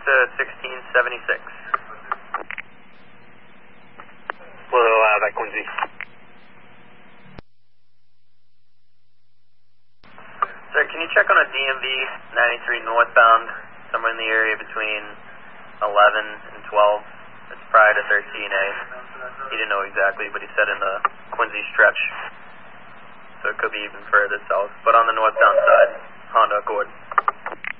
to 1676. We'll back Quincy. Sir, can you check on a DMV 93 northbound, somewhere in the area between 11 and 12? It's prior to 13A. He didn't know exactly, but he said in the Quincy stretch. So it could be even further south. But on the northbound side, Honda Accord.